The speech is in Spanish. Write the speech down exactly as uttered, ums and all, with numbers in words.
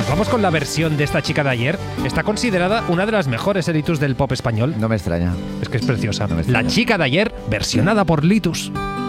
Pues vamos con la versión de esta chica de ayer. Está considerada una de las mejores Litus del pop español. No me extraña. Es que es preciosa. No me La extraña. chica de ayer, versionada por Litus.